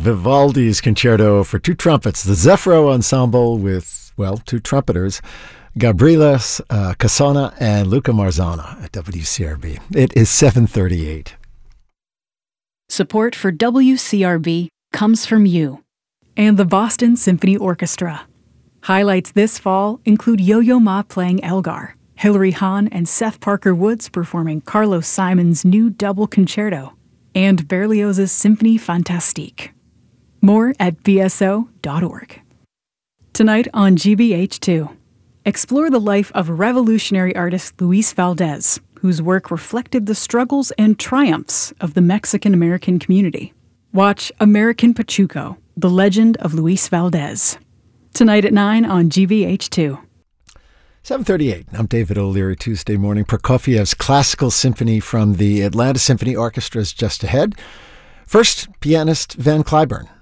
Vivaldi's Concerto for Two Trumpets, the Zeffiro Ensemble with, well, two trumpeters, Gabriele Casona and Luca Marzana at WCRB. It is 7:38. Support for WCRB comes from you. And the Boston Symphony Orchestra. Highlights this fall include Yo-Yo Ma playing Elgar, Hilary Hahn and Seth Parker Woods performing Carlos Simon's new double concerto, and Berlioz's Symphonie Fantastique. More at bso.org. Tonight on GBH2, explore the life of revolutionary artist Luis Valdez, whose work reflected the struggles and triumphs of the Mexican-American community. Watch American Pachuco, The Legend of Luis Valdez. Tonight at 9 on GBH2. 7:38. I'm David O'Leary. Tuesday morning. Prokofiev's Classical Symphony from the Atlanta Symphony Orchestra is just ahead. First, pianist Van Cliburn.